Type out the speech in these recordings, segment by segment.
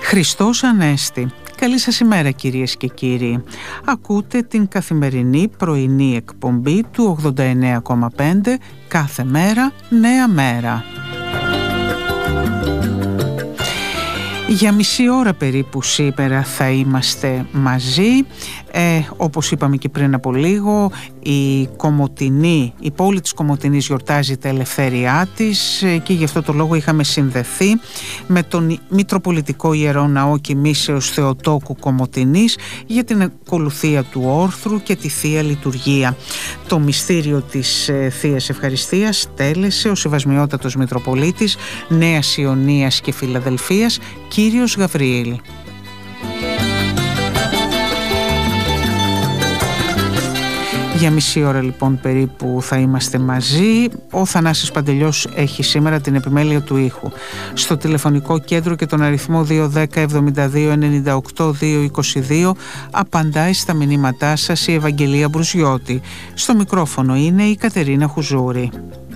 Χριστός Ανέστη. Καλή σας ημέρα κυρίες και κύριοι. Ακούτε την καθημερινή πρωινή εκπομπή του 89,5 κάθε μέρα νέα μέρα. Για μισή ώρα περίπου σήμερα θα είμαστε μαζί. Όπως είπαμε και πριν από λίγο, η πόλη της Κομοτηνής γιορτάζει τα ελευθέριά της και γι' αυτό το λόγο είχαμε συνδεθεί με τον Μητροπολιτικό Ιερό Ναό Κοιμήσεως Θεοτόκου Κομοτηνής για την ακολουθία του όρθρου και τη Θεία Λειτουργία. Το μυστήριο της Θείας Ευχαριστίας τέλεσε ο Σεβασμιότατος Μητροπολίτης Νέας Ιωνίας και Φιλαδελφίας, Κύριος Γαβριήλ. Για μισή ώρα λοιπόν περίπου θα είμαστε μαζί. Ο Θανάσης Παντελιός έχει σήμερα την επιμέλεια του ήχου. Στο τηλεφωνικό κέντρο και τον αριθμό 210 72 98 222 απαντάει στα μηνύματά σας η Ευαγγελία Μπρουζιώτη. Στο μικρόφωνο είναι η Κατερίνα Χουζούρη.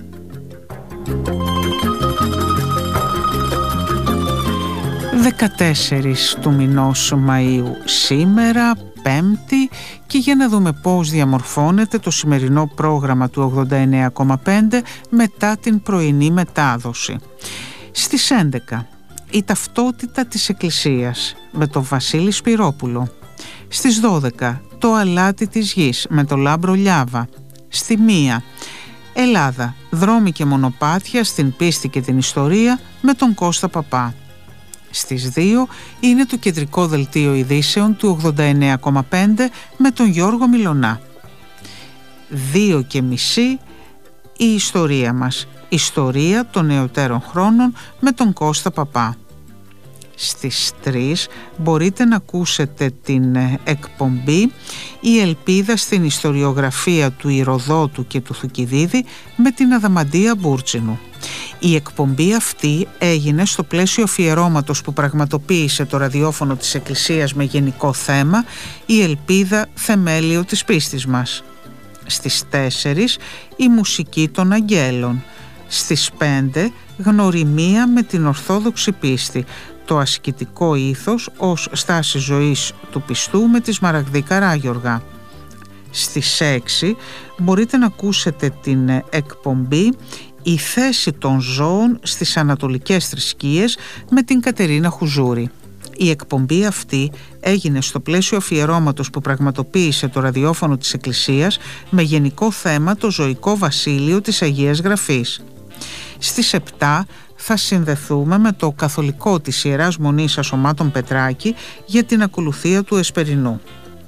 14 του μηνός Μαΐου σήμερα, Πέμπτη, και για να δούμε πώς διαμορφώνεται το σημερινό πρόγραμμα του 89,5 μετά την πρωινή μετάδοση. Στις 11 η ταυτότητα της Εκκλησίας με τον Βασίλη Σπυρόπουλο. Στις 12 το αλάτι της γης με τον Λάμπρο Λιάβα. Στη 1 Ελλάδα, δρόμοι και μονοπάτια στην πίστη και την ιστορία με τον Κώστα Παπά. Στις 2 είναι το κεντρικό δελτίο ειδήσεων του 89,5 με τον Γιώργο Μιλωνά. 2:30 η ιστορία μας, ιστορία των νεωτέρων χρόνων με τον Κώστα Παπά. Στις 3 μπορείτε να ακούσετε την εκπομπή «Η Ελπίδα στην ιστοριογραφία του Ηροδότου και του Θουκυδίδη» με την Αδαμαντία Μπούρτσινου. Η εκπομπή αυτή έγινε στο πλαίσιο αφιερώματος που πραγματοποίησε το ραδιόφωνο της Εκκλησίας με γενικό θέμα «Η Ελπίδα, θεμέλιο της πίστης μας». Στις 4 η μουσική των Αγγέλων. Στις 5 γνωριμία με την Ορθόδοξη πίστη, το ασκητικό ήθος ως στάση ζωής του πιστού με τη Σμαραγδή Καράγιοργα. Στις 6 μπορείτε να ακούσετε την εκπομπή «Η θέση των ζώων στις ανατολικές θρησκείες» με την Κατερίνα Χουζούρη. Η εκπομπή αυτή έγινε στο πλαίσιο αφιερώματος που πραγματοποίησε το ραδιόφωνο της Εκκλησίας με γενικό θέμα το ζωικό βασίλειο της Αγίας Γραφής. Στις 7 θα συνδεθούμε με το καθολικό της Ιεράς Μονής Ασωμάτων Πετράκη για την ακολουθία του Εσπερινού.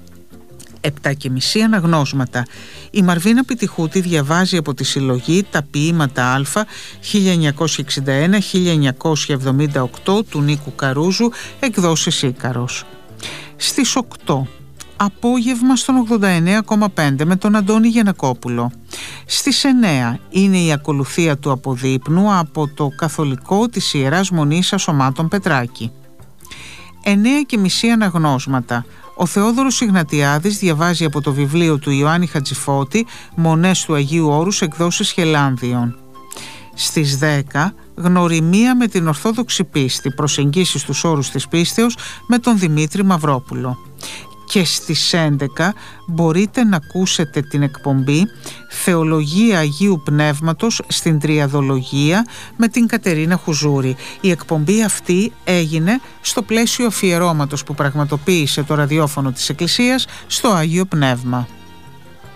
7:30 αναγνώσματα. Η Μαρβίνα Πιτιχούτη διαβάζει από τη συλλογή «Τα ποίηματα Α» 1961-1978 του Νίκου Καρούζου, εκδόσεις Ίκαρος. Στις 8 απόγευμα στον 89,5 με τον Αντώνη Γιαννακόπουλο. Στις 9 είναι η ακολουθία του Αποδείπνου από το καθολικό της Ιεράς Μονής Ασωμάτων Πετράκη. 9:30 αναγνώσματα. Ο Θεόδωρος Ιγνατιάδης διαβάζει από το βιβλίο του Ιωάννη Χατζηφώτη «Μονές του Αγίου Όρους», εκδόσεις Χελάνδιον. Στις 10 γνωριμία με την Ορθόδοξη πίστη, προσεγγίσεις στους όρους της πίστεως με τον Δημήτρη Μαυρόπουλο. Και στις 11 μπορείτε να ακούσετε την εκπομπή «Θεολογία Αγίου Πνεύματος στην Τριαδολογία» με την Κατερίνα Χουζούρη. Η εκπομπή αυτή έγινε στο πλαίσιο αφιερώματος που πραγματοποίησε το ραδιόφωνο της Εκκλησίας στο Άγιο Πνεύμα.